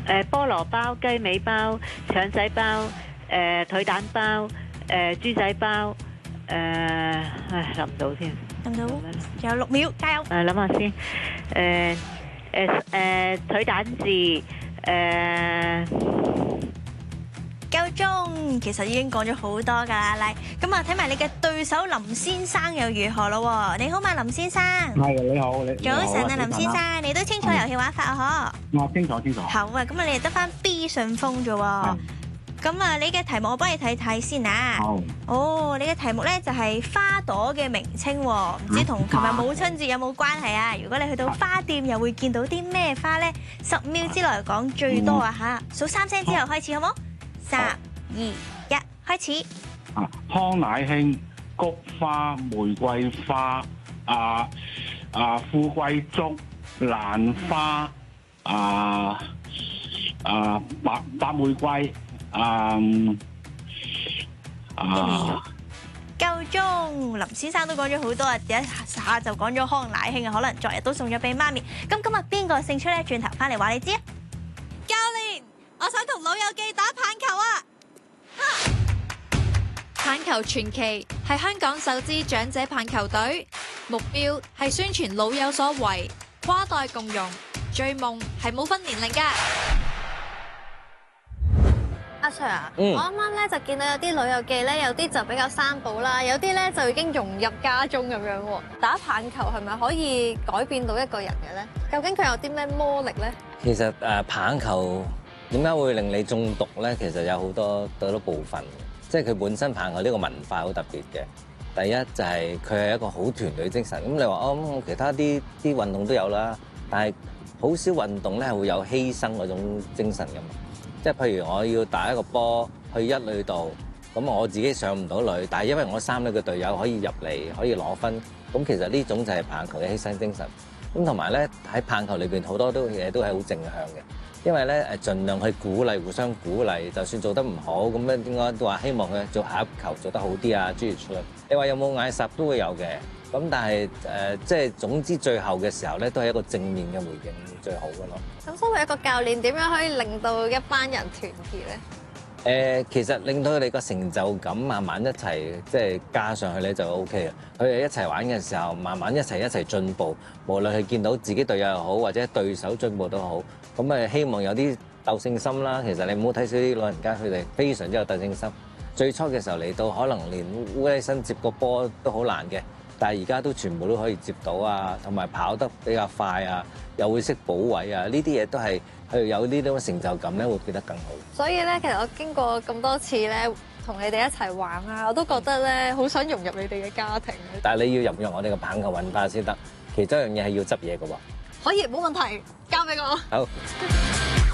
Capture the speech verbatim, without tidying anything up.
誒菠蘿包、雞尾包、腸仔包、誒腿蛋包、誒豬仔包，誒唉諗唔到添。 諗唔到？仲有六秒，加油！ 誒諗下先，誒誒誒腿蛋治，誒夠鐘，其實已經講咗好多㗎啦，嚟咁啊，睇埋你嘅對手林先生又如何咯？你好嘛，林先生。 係你好，你早晨啊，林先生，你都清楚遊戲玩法啊？嗬。 我清楚清楚。 好啊，咁啊，你係得翻 B 順豐啫喎。咁啊，你嘅題目我幫你睇睇先啊。 好。 哦，你嘅題目咧就係花朵嘅名稱，唔知同琴日母親節有冇關係啊？如果你去到花店，又會見到啲咩花咧？十秒之內講最多啊嚇，數三聲之後開始好冇？三、二、一，開始。 啊，康乃馨、菊花、玫瑰花、啊啊富貴竹、蘭花、啊啊白白玫瑰。啊啊！ 夠鐘，林先生都講咗好多啊，一下就講咗康乃馨啊，可能昨日都送咗俾媽咪。咁今日邊個勝出咧？轉頭翻嚟話你知啊！教練，我想同老友記打棒球啊！ 棒球傳奇係香港首支長者棒球隊，目標係宣傳老有所為，跨代共融，追夢係冇分年齡㗎。 阿 Sir 啊， 嗯、 我啱啱咧就見到有啲老友記咧，有啲就比較生保啦，有啲咧就已經融入家中咁樣喎。打棒球係咪可以改變到一個人嘅咧？究竟佢有啲咩魔力咧？ 其實誒棒球點解會令你中毒咧？其實有好多好多部分，即係佢本身棒球呢個文化好特別嘅。第一就係佢係一個好團隊精神。咁你話哦，其他啲啲運動都有啦，但係好少運動咧係會有犧牲嗰種精神㗎嘛。即係譬如我要打一個波去一壘度，咁我自己上唔到壘，但係因為我三壘嘅隊友可以入嚟，可以攞分，咁其實呢種就係棒球嘅犧牲精神。咁同埋咧喺棒球裏邊好多都嘢都係好正向嘅，因為咧誒盡量去鼓勵，互相鼓勵，就算做得唔好，咁咧應該都話希望佢做下一球做得好啲啊，諸如此類。你話有冇嗌霎都會有嘅，咁但係誒、呃、即係總之最後嘅時候咧，都係一個正面嘅回應最好嘅咯。 咁身為一個教練，點樣可以令到一班人團結咧？ 誒、呃，其實令到佢哋個成就感慢慢一齊即係加上去咧就 O K 嘅。佢哋一齊玩嘅時候，慢慢一齊一齊進步，無論係見到自己隊友又好，或者對手進步都好，咁誒希望有啲鬥勝心啦。其實你唔好睇少啲老人家，佢哋非常之有鬥勝心。最初嘅時候嚟到，可能連烏低身接個波都好難嘅。但係而家都全部都可以接到啊，同埋跑得比較快啊，又會識補位啊，呢啲嘢都係佢有呢種成就感咧，會變得更好。 所以咧，其實我經過咁多次咧，同你哋一齊玩啊，我都覺得咧，好想融入你哋嘅家庭。 但係你要融入我哋嘅棒球文化先得，其中一樣嘢係要執嘢嘅喎。 可以，冇問題，交俾我。 好。